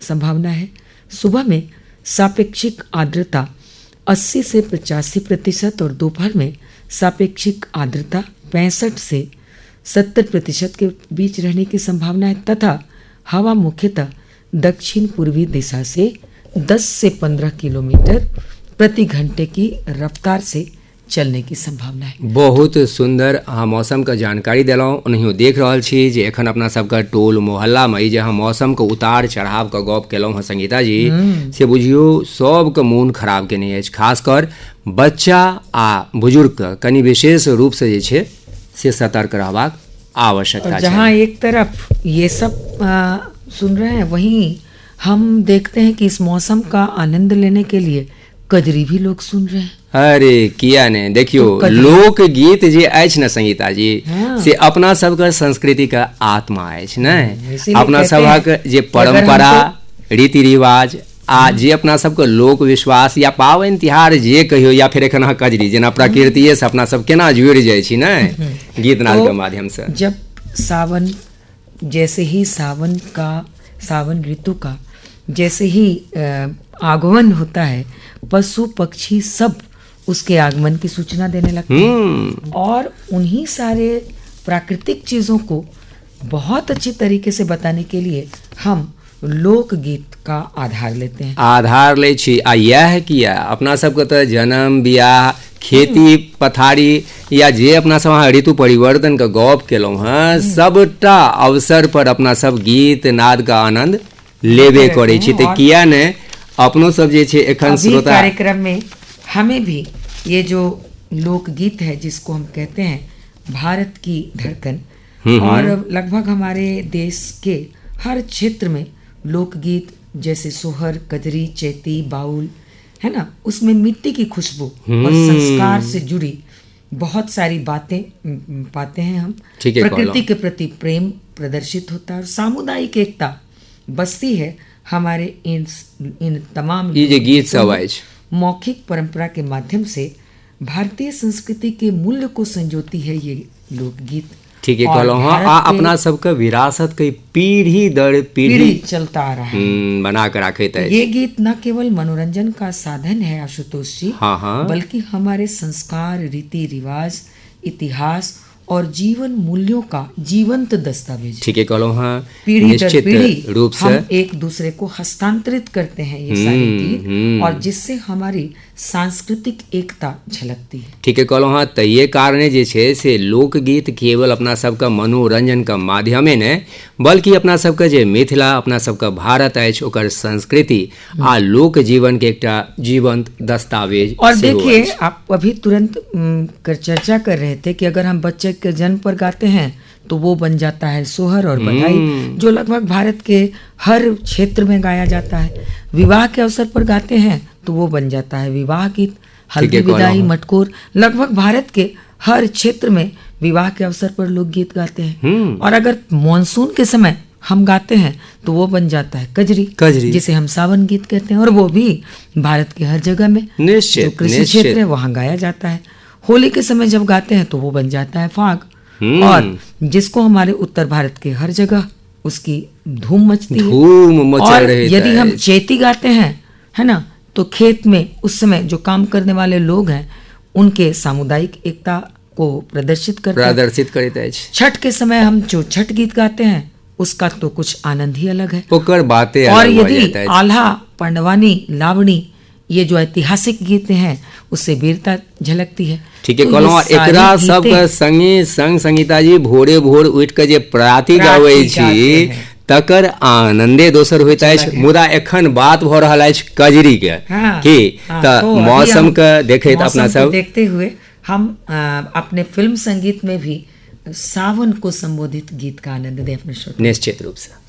संभावना है। सुबह में सापेक्षिक आर्द्रता 80 से 85% और दोपहर में सापेक्षिक आर्द्रता 65 से 70% के बीच रहने की संभावना है तथा हवा मुख्यतः दक्षिण पूर्वी दिशा से 10 से 15 किलोमीटर प्रति घंटे की रफ्तार से चलने की संभावना है। बहुत सुंदर अहाँ मौसम का जानकारी दिलौं। ओनाहियो देख रहल छी जे एखन अपना सबका टोल मोहल्ला में जे अहाँ मौसम के उतार चढ़ाव के गप केलौं हँ संगीता जी, से बुझियो सबके मोन खराब केने अछि, खासकर बच्चा आ बुजुर्ग कनि विशेष रूप से जे छै से सतर्क रहबाक आवश्यकता है। जहाँ एक तरफ ये सब सुन रहे हैं, वहीं हम देखते हैं कि इस मौसम का आनंद लेने के लिए कजरी भी लोग सुन रहे हैं। अरे किया ने देखियो, लोकगीत जे अछि न संगीता जी, से अपना सबके संस्कृति का आत्मा अछि न। अपना सबक जे परंपरा रीति रिवाज आ जे अपना सबके लोक विश्वास या पावनि तिहार जे कहियो, या फिर एखन अहाँ कजरी जेना प्रकृतिये से अपना सब केना जुड़ि जाइ छी न गीत नाद के माध्यम से। जब सावन जैसे ही सावन ऋतु का जैसे ही आगमन होता है, पशु पक्षी सब उसके आगमन की सूचना देने लगते हैं और उन्हीं सारे प्राकृतिक चीज़ों को बहुत अच्छी तरीके से बताने के लिए हम लोकगीत का आधार लेते हैं। आधार ले छी आ यह किया अपना सबके तो जन्म बियाह खेती पथारी या जे अपना सब ऋतु परिवर्तन का गप केलौं हँ, सबटा अवसर पर अपना सब गीत नाद का आनंद लेबे करे छी। तो किया ने अपनो सब जे छे एखन श्रोता कार्यक्रम में हमें भी ये जो लोकगीत है जिसको हम कहते हैं भारत की धड़कन, और लगभग हमारे देश के हर क्षेत्र में लोकगीत जैसे सोहर, कजरी, चैती, बाउल है ना, उसमें मिट्टी की खुशबू और संस्कार से जुड़ी बहुत सारी बातें पाते हैं हम। प्रकृति के प्रति प्रेम प्रदर्शित होता है और सामुदायिक एकता बसती है हमारे इन तमाम ये गीत सब मौखिक परंपरा के माध्यम से भारतीय संस्कृति के मूल्य को संजोती है ये लोकगीत। ठीक है कहलो हाँ, अपना सबका विरासत के पीढ़ी दर पीढ़ी चलता आ रहा है, बना कर रखे थे। ये गीत न केवल मनोरंजन का साधन है आशुतोष जी, बल्कि हमारे संस्कार, रीति रिवाज, इतिहास और जीवन मूल्यों का जीवंत दस्तावेज। ठीक है कहलो हाँ, पीढ़ी दर पीढ़ी रूप से हम एक दूसरे को हस्तांतरित करते हैं ये सारे गीत, और जिससे हमारी सांस्कृतिक एकता झलकती है। ठीक है कहलो हाँ, तो ये कारण जे छे से लोकगीत केवल अपना सबका मनोरंजन का माध्यमे ने, बल्कि अपना सबका जे मिथिला अपना सबका भारत अछि ओकर संस्कृति आ लोक जीवन के एकटा जीवंत दस्तावेज। और देखिए, आप अभी तुरंत कर चर्चा कर रहे थे कि अगर हम बच्चे के जन्म पर गाते हैं तो वो बन जाता है सोहर और बधाई, जो लगभग भारत के हर क्षेत्र में गाया जाता है। विवाह के अवसर पर गाते हैं तो वो बन जाता है विवाह गीत। हल्दी विदाई, मटकोर, लगभग भारत के हर क्षेत्र में विवाह के अवसर पर लोग गीत गाते हैं। और अगर मानसून के समय हम गाते हैं तो वो बन जाता है कजरी, जिसे हम सावन गीत कहते हैं, और वो भी भारत के हर जगह में जो कृषि क्षेत्र है वहाँ गाया जाता है। होली के समय जब गाते हैं तो वो बन जाता है फाग, और जिसको हमारे उत्तर भारत के हर जगह उसकी धूम मचती है। और यदि हम चैती गाते हैं है ना, तो खेत में उस समय जो काम करने वाले लोग हैं उनके सामुदायिक एकता को प्रदर्शित करते हैं। छठ के समय हम जो छठ गीत गाते हैं उसका तो कुछ आनंद ही अलग है। और यदि आल्हा, पंडवानी, लावणी, ये जो ऐतिहासिक गीत हैं उससे वीरता झलकती है। ठीक है कहलो, एकरा सब संगे संग संगीता जी भोरे भोर उठ के जे प्राति गावे छी तकर आनंदे दोसर होइत अछि। मुदा एखन बात भ रहल अछि कजरी के, कि तो मौसम के देखैत अपना सब देखते हुए हम अपने फिल्म संगीत में भी सावन को संबोधित गीत का आनंद दें अपने श्रोता। निश्चित रूप से।